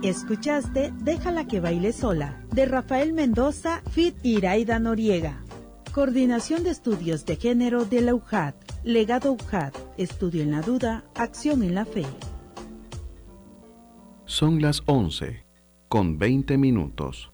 Escuchaste Déjala que baile sola, de Rafael Mendoza, feat. Iraida Noriega. Coordinación de Estudios de Género de la UJAT. Legado UJAT. Estudio en la duda, acción en la fe. Son las 11:20.